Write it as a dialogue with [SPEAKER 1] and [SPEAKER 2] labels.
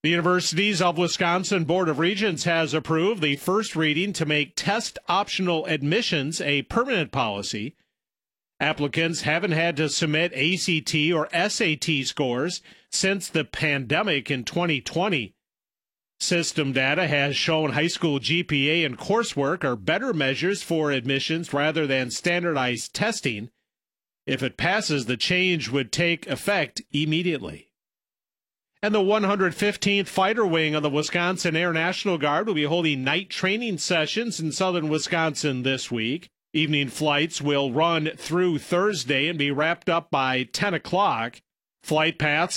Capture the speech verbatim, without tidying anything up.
[SPEAKER 1] The Universities of Wisconsin Board of Regents has approved the first reading to make test optional admissions a permanent policy. Applicants haven't had to submit A C T or S A T scores since the pandemic in twenty twenty. System data has shown high school G P A and coursework are better measures for admissions rather than standardized testing. If it passes, the change would take effect immediately. And the one hundred fifteenth Fighter Wing of the Wisconsin Air National Guard will be holding night training sessions in southern Wisconsin this week. Evening flights will run through Thursday and be wrapped up by ten o'clock. Flight paths